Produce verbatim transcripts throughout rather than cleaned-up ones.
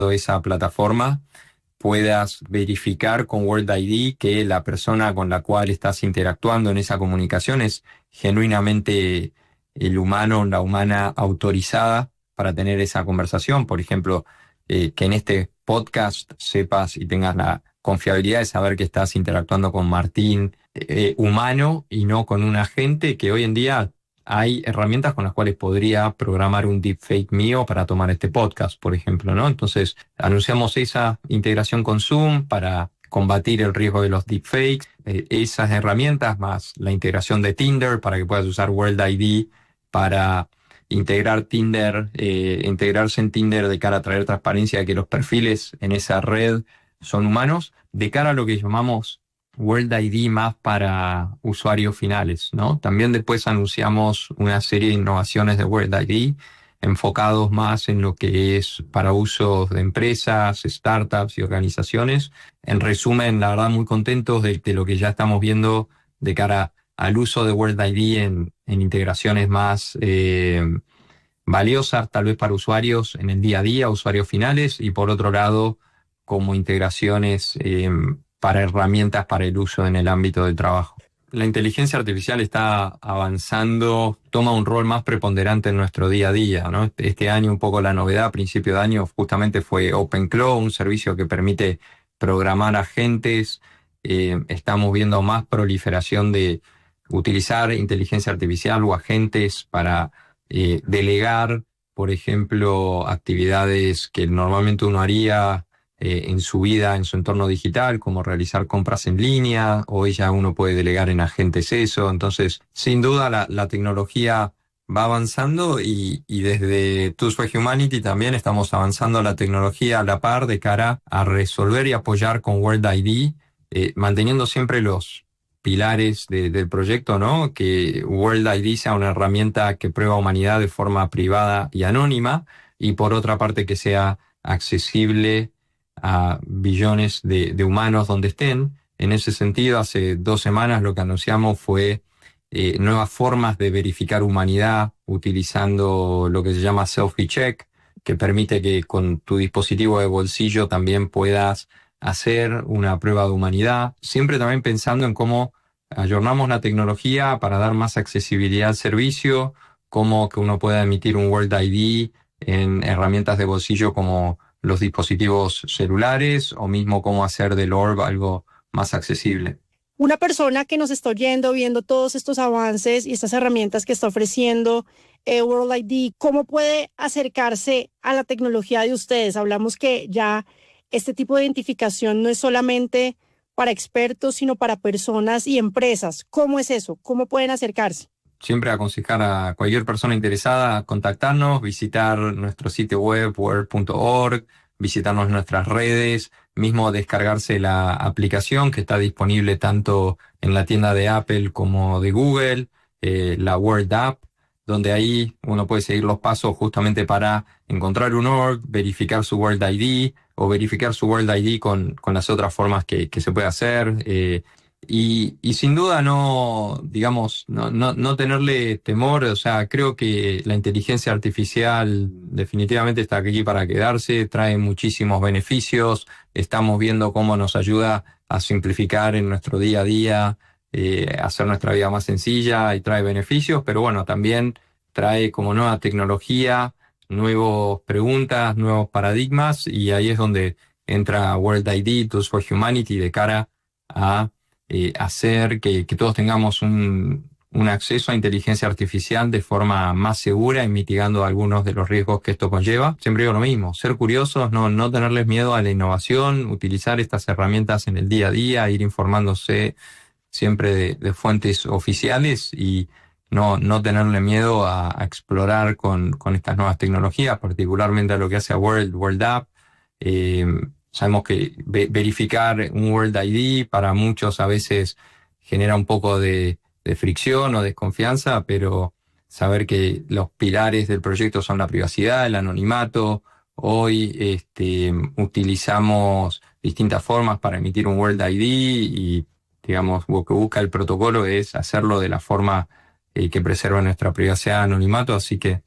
esa plataforma puedas verificar con World I D que la persona con la cual estás interactuando en esa comunicación es genuinamente el humano o la humana autorizada para tener esa conversación. Por ejemplo, eh, que en este podcast sepas y tengas la confiabilidad de saber que estás interactuando con Martín eh, humano y no con un agente, que hoy en día hay herramientas con las cuales podría programar un deepfake mío para tomar este podcast, por ejemplo, ¿no? Entonces, anunciamos esa integración con Zoom para combatir el riesgo de los deepfakes, eh, esas herramientas más la integración de Tinder para que puedas usar World I D para integrar Tinder, eh, integrarse en Tinder de cara a traer transparencia de que los perfiles en esa red son humanos, de cara a lo que llamamos World I D más para usuarios finales, ¿no? También después anunciamos una serie de innovaciones de World I D enfocados más en lo que es para usos de empresas, startups y organizaciones. En resumen, la verdad, muy contentos de, de lo que ya estamos viendo de cara al uso de World I D en, en integraciones más eh, valiosas, tal vez para usuarios en el día a día, usuarios finales, y por otro lado, como integraciones eh, para herramientas para el uso en el ámbito del trabajo. La inteligencia artificial está avanzando, toma un rol más preponderante en nuestro día a día, ¿no? Este año un poco la novedad, a principio de año, justamente fue OpenClaw, un servicio que permite programar agentes. Eh, estamos viendo más proliferación de utilizar inteligencia artificial o agentes para eh, delegar, por ejemplo, actividades que normalmente uno haría Eh, en su vida, en su entorno digital, como realizar compras en línea. Hoy ya uno puede delegar en agentes eso. Entonces, sin duda, la, la tecnología va avanzando y, y desde Tools for Humanity también estamos avanzando la tecnología a la par de cara a resolver y apoyar con World I D, eh, manteniendo siempre los pilares de, del proyecto, ¿no? Que World I D sea una herramienta que prueba humanidad de forma privada y anónima, y por otra parte que sea accesible a billones de, de humanos donde estén. En ese sentido, hace dos semanas lo que anunciamos fue eh, nuevas formas de verificar humanidad utilizando lo que se llama Selfie Check, que permite que con tu dispositivo de bolsillo también puedas hacer una prueba de humanidad, siempre también pensando en cómo ayornamos la tecnología para dar más accesibilidad al servicio, cómo que uno pueda emitir un World I D en herramientas de bolsillo como los dispositivos celulares, o mismo cómo hacer del Orb algo más accesible. Una persona que nos está oyendo, viendo todos estos avances y estas herramientas que está ofreciendo eh, World I D, ¿cómo puede acercarse a la tecnología de ustedes? Hablamos que ya este tipo de identificación no es solamente para expertos, sino para personas y empresas. ¿Cómo es eso? ¿Cómo pueden acercarse? Siempre aconsejar a cualquier persona interesada a contactarnos, visitar nuestro sitio web world punto org, visitarnos en nuestras redes, mismo descargarse la aplicación que está disponible tanto en la tienda de Apple como de Google, eh, la World App, donde ahí uno puede seguir los pasos justamente para encontrar un org, verificar su World I D o verificar su World I D con, con las otras formas que, que se puede hacer. Eh, Y, y sin duda no, digamos, no, no, no tenerle temor. O sea, creo que la inteligencia artificial definitivamente está aquí para quedarse, trae muchísimos beneficios. Estamos viendo cómo nos ayuda a simplificar en nuestro día a día, eh, hacer nuestra vida más sencilla, y trae beneficios, pero bueno, también trae como nueva tecnología, nuevas preguntas, nuevos paradigmas, y ahí es donde entra World I D, Tools for Humanity, de cara a Eh, hacer que, que todos tengamos un, un acceso a inteligencia artificial de forma más segura y mitigando algunos de los riesgos que esto conlleva. Siempre digo lo mismo, ser curiosos, no, no tenerles miedo a la innovación, utilizar estas herramientas en el día a día, ir informándose siempre de, de fuentes oficiales y no, no tenerle miedo a, a explorar con, con estas nuevas tecnologías, particularmente a lo que hace a World, World App. Eh, Sabemos que ve- verificar un World I D para muchos a veces genera un poco de, de fricción o desconfianza, pero saber que los pilares del proyecto son la privacidad, el anonimato. Hoy este, utilizamos distintas formas para emitir un World I D y, digamos, lo que busca el protocolo es hacerlo de la forma eh, que preserva nuestra privacidad y anonimato, así que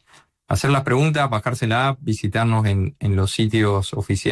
hacer las preguntas, bajarse la app, visitarnos en, en los sitios oficiales